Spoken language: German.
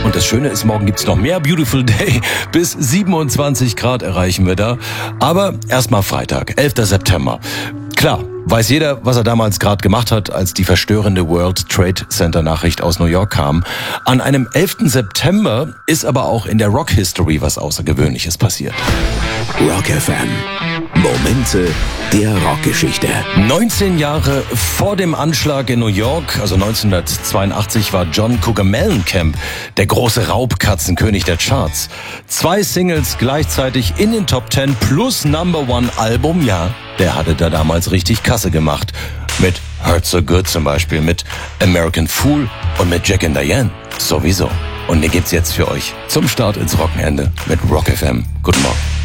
Und das Schöne ist, morgen gibt's noch mehr Beautiful Day. Bis 27 Grad erreichen wir da. Aber erstmal Freitag, 11. September. Klar, weiß jeder, was er damals gerade gemacht hat, als die verstörende World Trade Center Nachricht aus New York kam. An einem 11. September ist aber auch in der Rock History was Außergewöhnliches passiert. Rock FM. Momente der Rockgeschichte. 19 Jahre vor dem Anschlag in New York, also 1982, war John Cougar Mellencamp der große Raubkatzenkönig der Charts. 2 Singles gleichzeitig in den Top 10 plus Number-One-Album, ja, der hatte da damals richtig Kasse gemacht. Mit Hurt So Good zum Beispiel, mit American Fool und mit Jack and Diane sowieso. Und den gibt's jetzt für euch zum Start ins Wochenende mit Rock FM. Guten Morgen.